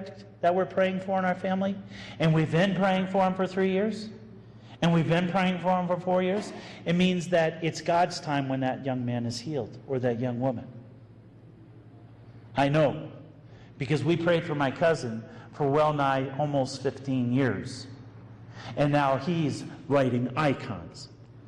that we're praying for in our family, and we've been praying for him for 3 years, and we've been praying for him for 4 years, it means that it's God's time when that young man is healed, or that young woman. I know, because we prayed for my cousin for well nigh almost 15 years. And now he's writing icons.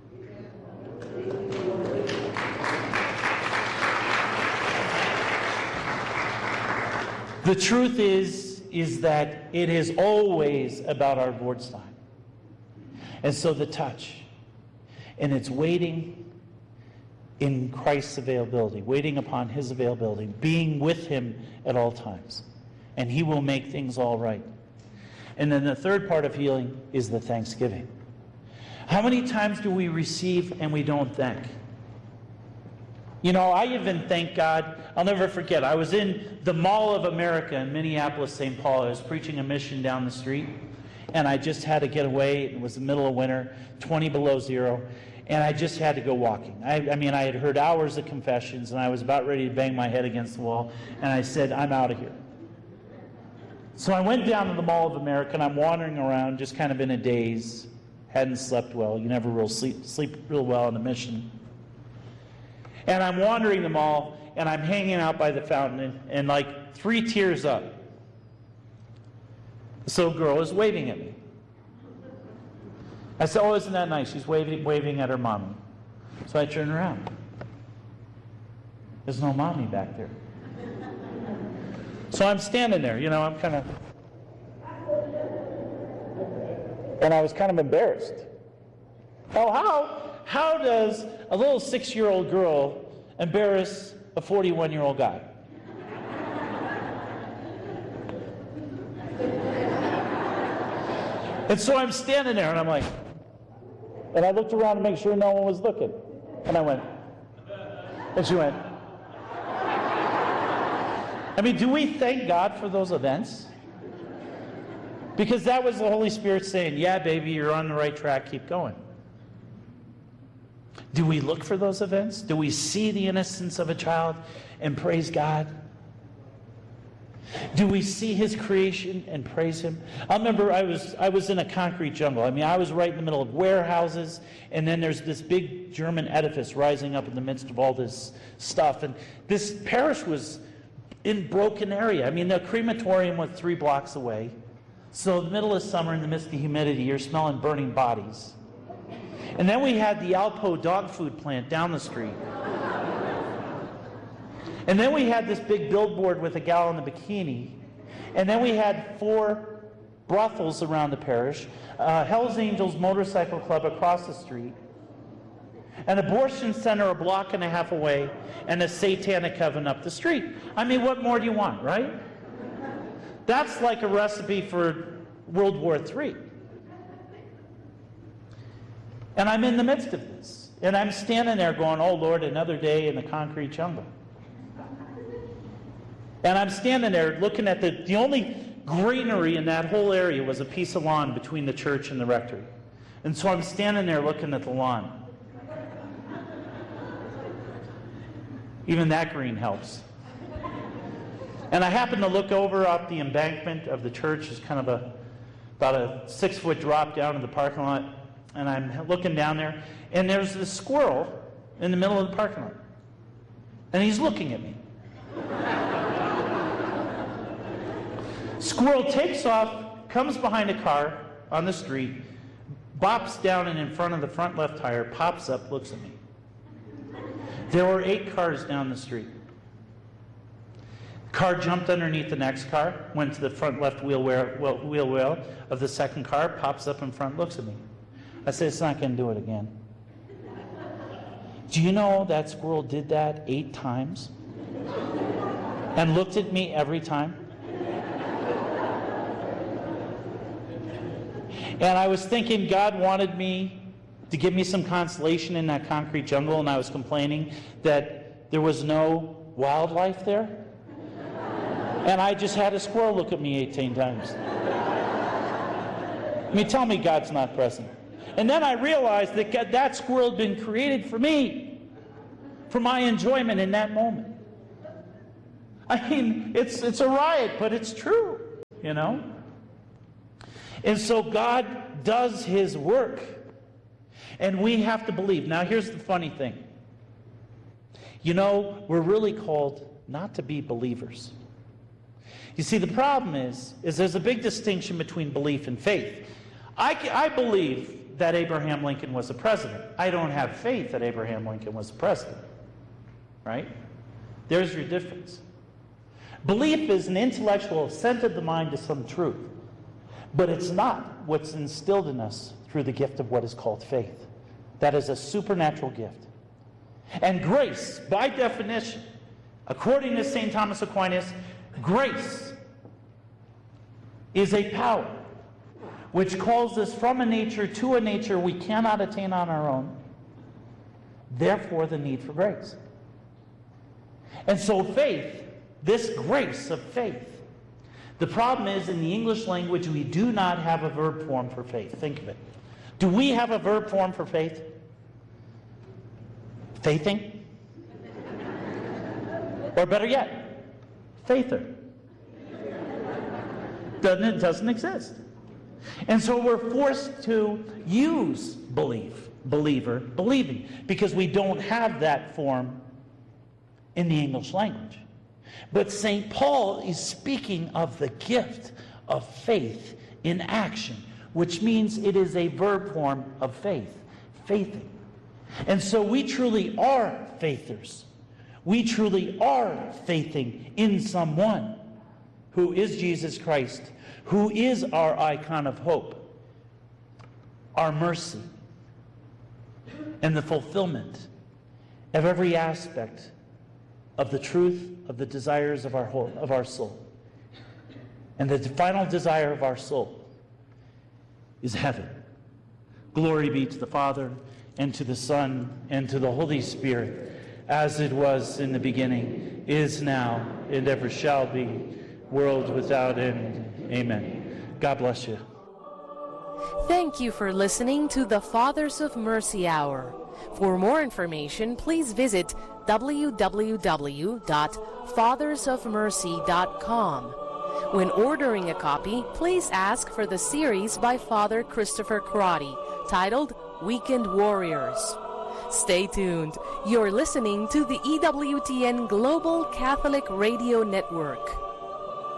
The truth is that it is always about our Lord's time. And so the touch. And it's waiting in Christ's availability, waiting upon his availability, being with him at all times. And he will make things all right. And then the third part of healing is the thanksgiving. How many times do we receive and we don't thank? You know, I even thank God. I'll never forget. I was in the Mall of America in Minneapolis, St. Paul. I was preaching a mission down the street. And I just had to get away. It was the middle of winter, 20 below zero. And I just had to go walking. I mean, I had heard hours of confessions, and I was about ready to bang my head against the wall. And I said, I'm out of here. So I went down to the Mall of America, and I'm wandering around just kind of in a daze. Hadn't slept well. You never really sleep real well in a mission. And I'm wandering the mall, and I'm hanging out by the fountain, and like 3 tiers up, this little girl is waving at me. I said, oh, isn't that nice? She's waving at her mommy. So I turn around. There's no mommy back there. So I'm standing there, you know, I'm kind of... And I was kind of embarrassed. Oh, how does a little 6-year-old girl embarrass a 41-year-old guy? And so I'm standing there, and I'm like... And I looked around to make sure no one was looking. And I went... And she went... I mean, do we thank God for those events? Because that was the Holy Spirit saying, yeah, baby, you're on the right track, keep going. Do we look for those events? Do we see the innocence of a child and praise God? Do we see his creation and praise him? I remember I was in a concrete jungle. I mean, I was right in the middle of warehouses, and then there's this big German edifice rising up in the midst of all this stuff. And this parish was in broken area. I mean, the crematorium was 3 blocks away. So in the middle of summer, in the midst of the humidity, you're smelling burning bodies. And then we had the Alpo dog food plant down the street. And then we had this big billboard with a gal in a bikini. And then we had 4 brothels around the parish, Hell's Angels Motorcycle Club across the street, an abortion center a block and a half away, and a satanic coven up the street. I mean, what more do you want, right? That's like a recipe for World War III. And I'm in the midst of this. And I'm standing there going, oh, Lord, another day in the concrete jungle. And I'm standing there looking at the only greenery in that whole area was a piece of lawn between the church and the rectory. And so I'm standing there looking at the lawn. Even that green helps. And I happen to look over off the embankment of the church. It's kind of about a 6-foot drop down to the parking lot. And I'm looking down there, and there's this squirrel in the middle of the parking lot. And he's looking at me. Squirrel takes off, comes behind a car on the street, bops down and in front of the front left tire, pops up, looks at me. There were 8 cars down the street. Car jumped underneath the next car, went to the front left wheel well of the second car, pops up in front, looks at me. I said, it's not going to do it again. Do you know that squirrel did that 8 times? And looked at me every time? And I was thinking God wanted me to give me some consolation in that concrete jungle, and I was complaining that there was no wildlife there. And I just had a squirrel look at me 18 times. I mean, tell me God's not present. And then I realized that that squirrel had been created for me, for my enjoyment in that moment. I mean, it's a riot, but it's true. you know? And so God does his work. And we have to believe. Now, here's the funny thing. You know, we're really called not to be believers. You see, the problem is there's a big distinction between belief and faith. I believe that Abraham Lincoln was a president. I don't have faith that Abraham Lincoln was a president. Right? There's your difference. Belief is an intellectual assent of the mind to some truth. But it's not what's instilled in us through the gift of what is called faith. That is a supernatural gift. And grace, by definition, according to St. Thomas Aquinas, grace is a power which calls us from a nature to a nature we cannot attain on our own. Therefore, the need for grace. And so faith, this grace of faith, the problem is in the English language we do not have a verb form for faith. Think of it. Do we have a verb form for faith? Faithing? Or better yet, faither. Doesn't exist. And so we're forced to use believer, believing, because we don't have that form in the English language. But St. Paul is speaking of the gift of faith in action, which means it is a verb form of faith, faithing. And so we truly are faithers. We truly are faithing in someone who is Jesus Christ, who is our icon of hope, our mercy, and the fulfillment of every aspect of the truth of the desires of our soul. And the final desire of our soul is heaven. Glory be to the Father, and to the Son, and to the Holy Spirit, as it was in the beginning, is now, and ever shall be, world without end. Amen. God bless you. Thank you for listening to the Fathers of Mercy Hour. For more information, please visit www.fathersofmercy.com. When ordering a copy, please ask for the series by Father Christopher Crotty, titled Weekend Warriors. Stay tuned. You're listening to the EWTN Global Catholic Radio Network.